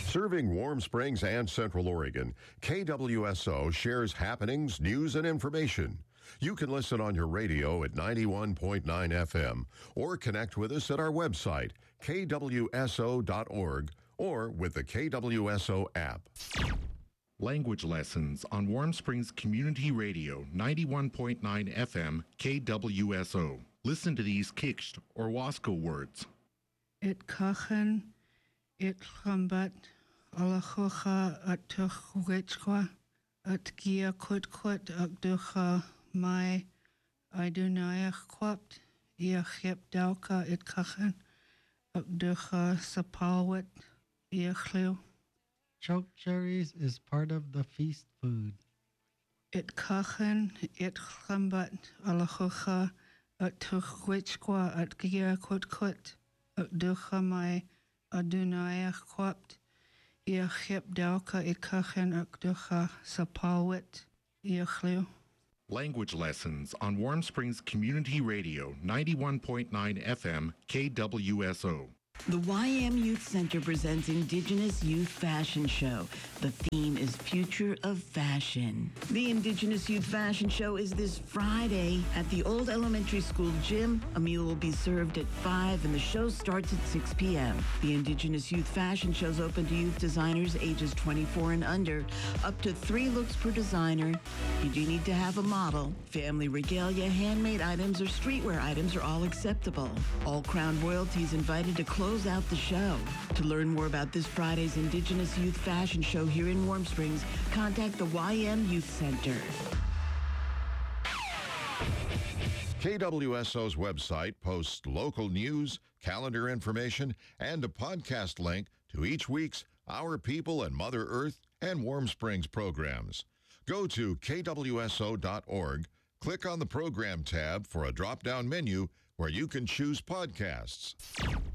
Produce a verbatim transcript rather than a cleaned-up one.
Serving Warm Springs and Central Oregon, K W S O shares happenings, news, and information. You can listen on your radio at ninety-one point nine F M or connect with us at our website, K W S O dot org, or with the K W S O app. Language lessons on Warm Springs Community Radio, ninety-one point nine F M, K W S O. Listen to these Kikst or Wasco words. It kachen, it chambat, alachocha at tuchwitchwa, at gia kutkut akducha mai, idunayach kwapt, iachep dauka it kachen, akducha sapalwit, iachliu. Choke cherries is part of the feast food. It kachen, it chambat, alachocha, at tuchwitchwa, at gia kutkut, akducha mai, idunayach kwapt, iachep dauka it kachen, akducha sapalwit, iachliu. Language lessons on Warm Springs Community Radio, ninety-one point nine F M, K W S O. The Y M Youth Center presents Indigenous Youth Fashion Show. The theme is Future of Fashion. The Indigenous Youth Fashion Show is this Friday at the Old Elementary School gym. A meal will be served at five and the show starts at six p.m. The Indigenous Youth Fashion Show is open to youth designers ages twenty-four and under, up to three looks per designer. You do need to have a model. Family regalia, handmade items, or streetwear items are all acceptable. All Crown royalties invited to close out the show. To learn more about this Friday's Indigenous Youth Fashion Show here in Warm Springs, contact the Y M Youth Center. K W S O's website posts local news, calendar information, and a podcast link to each week's Our People and Mother Earth and Warm Springs programs. Go to K W S O dot org, click on the program tab for a drop-down menu where you can choose podcasts.